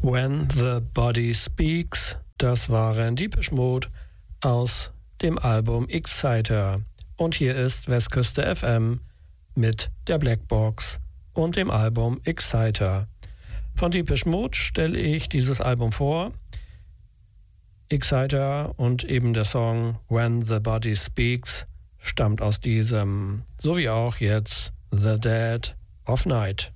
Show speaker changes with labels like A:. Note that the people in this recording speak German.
A: When the Body Speaks, das waren Depeche Mode aus dem Album Exciter. Und hier ist Westküste FM mit der Blackbox und dem Album Exciter. Von Depeche Mode stelle ich dieses Album vor. Exciter und eben der Song When the Body Speaks stammt aus diesem, so wie auch jetzt The Dead of Night.